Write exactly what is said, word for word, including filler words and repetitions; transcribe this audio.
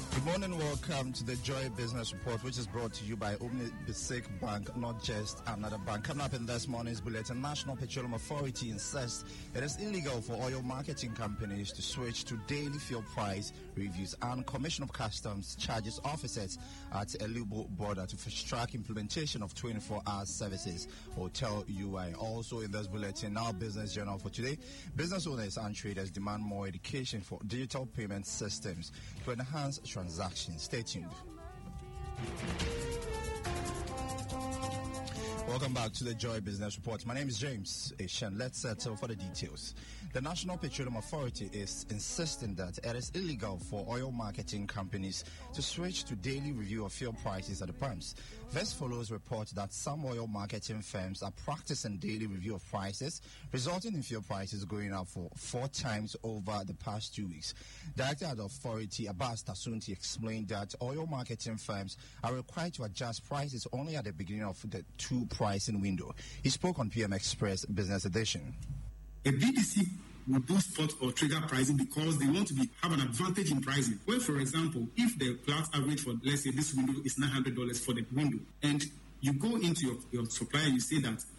Good morning, welcome to the Joy Business Report, which is brought to you by Omni Basic Bank, not just another bank. Coming up in this morning's bulletin, National Petroleum Authority insists it is illegal for oil marketing companies to switch to daily fuel price reviews, and Commission of Customs charges officers at Elubo border to fast-track implementation of twenty-four hour services, or Tell U I. Also in this bulletin, our business journal for today, business owners and traders demand more education for digital payment systems to enhance transactions. Stay tuned. Welcome back to the Joy Business Report. My name is James Eshen. Let's settle for the details. The National Petroleum Authority is insisting that it is illegal for oil marketing companies to switch to daily review of fuel prices at the pumps. This follows reports that some oil marketing firms are practicing daily review of prices, resulting in fuel prices going up for four times over the past two weeks. Director at the authority, Abbas Tasunti, explained that oil marketing firms are required to adjust prices only at the beginning of the two pricing window. He spoke on P M Express Business Edition. A B D C will do spot or trigger pricing because they want to be have an advantage in pricing. Where, for example, if the Platts average for, let's say, this window is nine hundred dollars for the window, and you go into your, your supplier, you say that